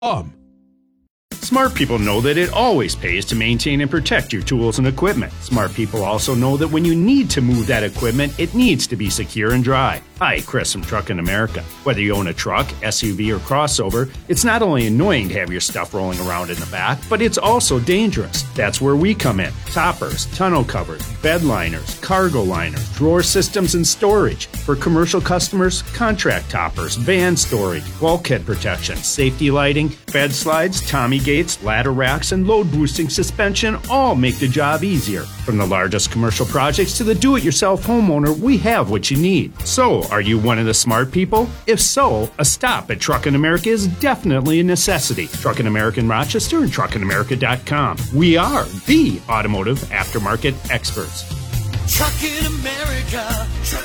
Smart people know that it always pays to maintain and protect your tools and equipment. Smart people also know that when you need to move that equipment, it needs to be secure and dry. Hi, Chris from Truckin' America. Whether you own a truck, SUV, or crossover, it's not only annoying to have your stuff rolling around in the back, but it's also dangerous. That's where we come in. Toppers, tonneau covers, bed liners, cargo liners, drawer systems, and storage. For commercial customers, contract toppers, van storage, bulkhead protection, safety lighting, bed slides, Tommy gates, ladder racks, and load boosting suspension all make the job easier. From the largest commercial projects to the do-it-yourself homeowner, we have what you need. So, are you one of the smart people? If so, a stop at Truckin' America is definitely a necessity. Truckin' America in Rochester and truckinamerica.com. We are the automotive aftermarket experts. Truckin' America,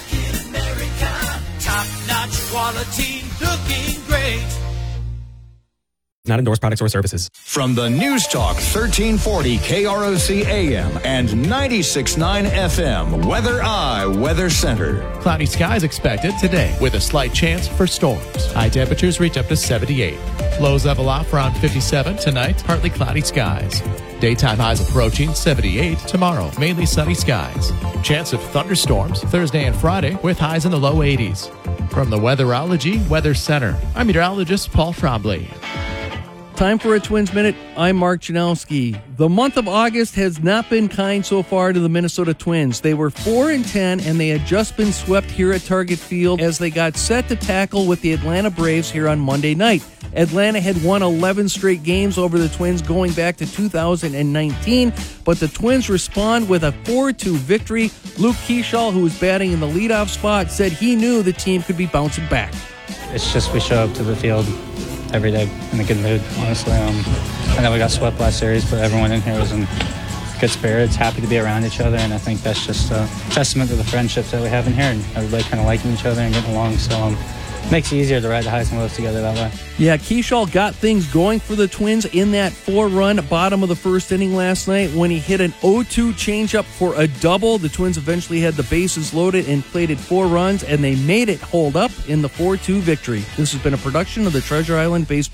top-notch quality, looking great. Not endorsed products or services. From the News Talk 1340 KROC AM and 96.9 FM, Weather Center. Cloudy skies expected today with a slight chance for storms. High temperatures reach up to 78. Lows level off around 57 tonight, partly cloudy skies. Daytime highs approaching 78 tomorrow, mainly sunny skies. Chance of thunderstorms Thursday and Friday with highs in the low 80s. From the Weatherology Weather Center, I'm meteorologist Paul Trombley. Time for a Twins Minute. I'm Mark Janowski. The month of August has not been kind so far to the Minnesota Twins. They were 4-10, and they had just been swept here at Target Field as they got set to tackle with the Atlanta Braves here on Monday night. Atlanta had won 11 straight games over the Twins going back to 2019, but the Twins respond with a 4-2 victory. Luke Keeschall, who was batting in the leadoff spot, said he knew the team could be bouncing back. It's just we show up to the field every day in a good mood, honestly. I know we got swept last series, but everyone in here was in good spirits, happy to be around each other, and I think that's just a testament to the friendships that we have in here and everybody kind of liking each other and getting along. So it makes it easier to ride the highs and lows together that way. Yeah, Keeschall got things going for the Twins in that 4-run bottom of the first inning last night when he hit an 0-2 changeup for a double. The Twins eventually had the bases loaded and plated 4 runs, and they made it hold up in the 4-2 victory. This has been a production of the Treasure Island Baseball